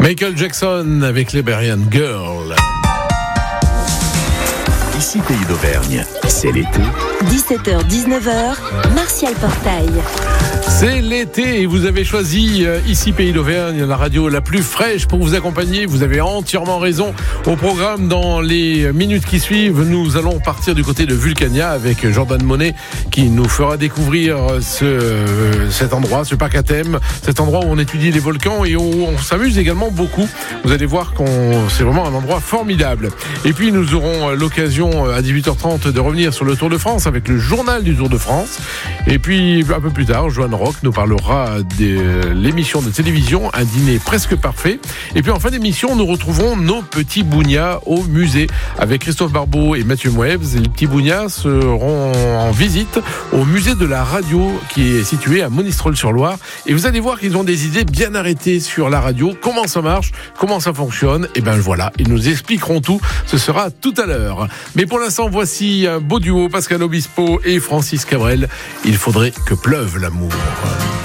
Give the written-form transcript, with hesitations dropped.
Michael Jackson avec Liberian Girl. Ici Pays d'Auvergne, c'est l'été. 17h-19h, Martial Portail. C'est l'été et vous avez choisi ici Pays d'Auvergne, la radio la plus fraîche pour vous accompagner. Vous avez entièrement raison. Au programme, dans les minutes qui suivent, nous allons partir du côté de Vulcania avec Jordan Monet qui nous fera découvrir cet endroit, ce parc à thème, cet endroit où on étudie les volcans et où on s'amuse également beaucoup. Vous allez voir c'est vraiment un endroit formidable. Et puis nous aurons l'occasion à 18h30 de revenir sur le Tour de France avec le journal du Tour de France. Et puis un peu plus tard, Joanne Rock nous parlera de l'émission de télévision Un dîner presque parfait. Et puis en fin d'émission, nous retrouverons nos petits bougnats au musée avec Christophe Barbeau et Mathieu Mouebs. Les petits bougnats seront en visite au musée de la radio qui est situé à Monistrol-sur-Loire. Et vous allez voir qu'ils ont des idées bien arrêtées sur la radio, comment ça marche, comment ça fonctionne. Et ben voilà, ils nous expliqueront tout. Ce sera tout à l'heure. Mais pour l'instant, voici un beau duo, Pascal Obispo et Francis Cabrel. Il faudrait que pleuve l'amour.